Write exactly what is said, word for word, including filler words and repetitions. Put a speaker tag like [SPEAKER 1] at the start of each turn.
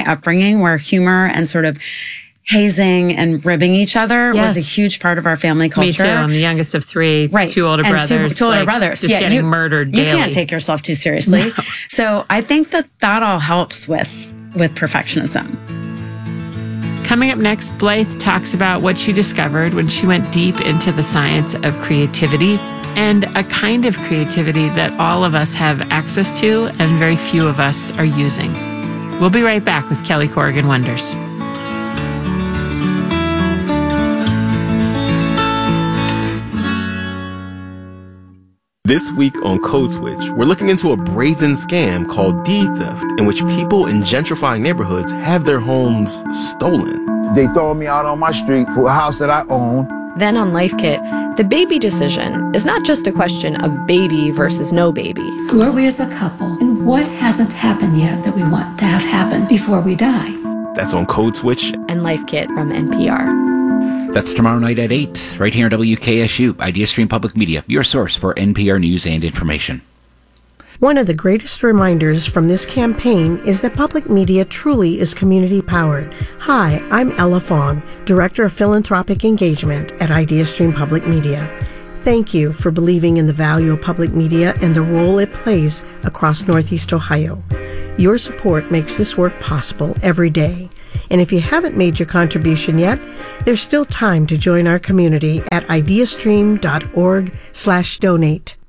[SPEAKER 1] upbringing, where humor and sort of hazing and ribbing each other
[SPEAKER 2] yes.
[SPEAKER 1] was a huge part of our family culture.
[SPEAKER 2] Me too. I'm the youngest of three,
[SPEAKER 1] right.
[SPEAKER 2] two older
[SPEAKER 1] and
[SPEAKER 2] brothers.
[SPEAKER 1] Two, two older
[SPEAKER 2] like,
[SPEAKER 1] brothers.
[SPEAKER 2] Just
[SPEAKER 1] yeah,
[SPEAKER 2] getting
[SPEAKER 1] you,
[SPEAKER 2] murdered daily.
[SPEAKER 1] You can't take yourself too seriously.
[SPEAKER 2] No.
[SPEAKER 1] So I think that that all helps with, with perfectionism.
[SPEAKER 2] Coming up next, Blythe talks about what she discovered when she went deep into the science of creativity and a kind of creativity that all of us have access to and very few of us are using. We'll be right back with Kelly Corrigan Wonders.
[SPEAKER 3] This week on Code Switch, we're looking into a brazen scam called deed theft, in which people in gentrifying neighborhoods have their homes stolen.
[SPEAKER 4] They throw me out on my street for a house that I own.
[SPEAKER 5] Then on Life Kit, the baby decision is not just a question of baby versus no baby.
[SPEAKER 6] Who are we as a couple, and what hasn't happened yet that we want to have happen before we die?
[SPEAKER 3] That's on Code Switch
[SPEAKER 5] and Life Kit from N P R.
[SPEAKER 7] That's tomorrow night at eight, right here on W K S U, IdeaStream Public Media, your source for N P R news and information.
[SPEAKER 8] One of the greatest reminders from this campaign is that public media truly is community-powered. Hi, I'm Ella Fong, Director of Philanthropic Engagement at IdeaStream Public Media. Thank you for believing in the value of public media and the role it plays across Northeast Ohio. Your support makes this work possible every day. And if you haven't made your contribution yet, there's still time to join our community at ideastream.org slash donate.